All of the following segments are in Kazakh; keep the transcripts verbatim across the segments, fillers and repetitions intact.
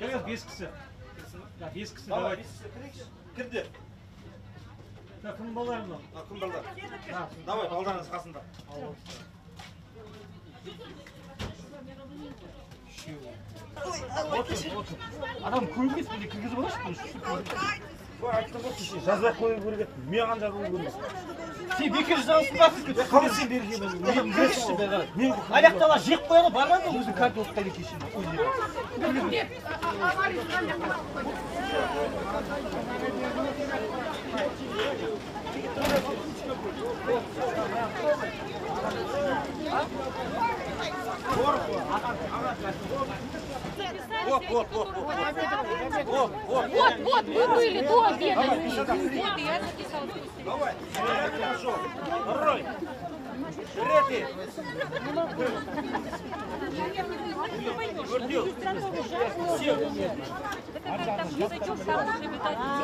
Biraz beş kişi. Ya beş kişi давай. Kirdi. Ya kim balar mı? Kim balar? Давай, балдарыңыз қасында. Адам көрмес міне кіргізіп алшы. Ой, айттым ғой кеше жазбай қою керек еді. Маған жазылу керек. Сен бекер жазасың ба? Қалай сен бергенмен? Мен берші бе. Мен аяқтала жеп қояды бармайды өзің картошка кешін. Вот, вот, вот, вот. Вот, вот. Вот, вот, вы были до обеда. Вот, и я записала. Давай. Хорошо. Второй. Третий. Гордил. Все. Это как там язычок хороший методик.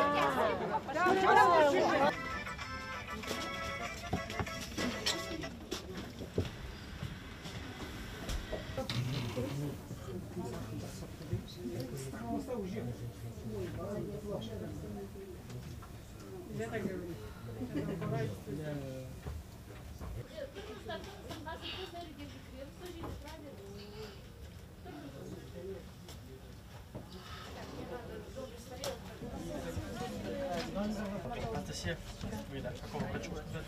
Анастасия, видно, какого хочу сказать,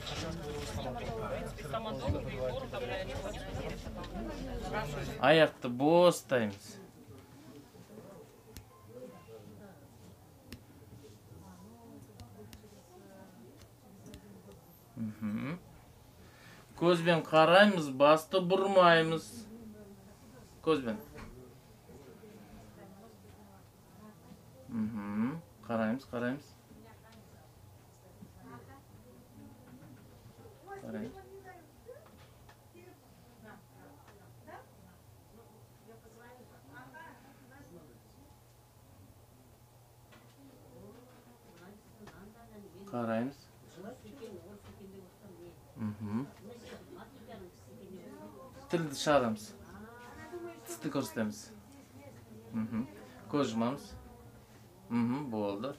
аяқты бостаймыз. Көзбен қараймыз, басты бұрмаймыз. Көзбен. Қараймыз, қараймыз. Қараймыз. Қараймыз. Тілді шығарамыз. Тісті көрсетеміз. Көз жұмамыз. Болды.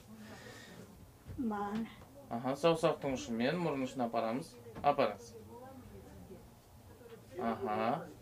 Аха, саусақтың ұшымен мұрын ұшына апарамыз. Апарыңыз. Аха.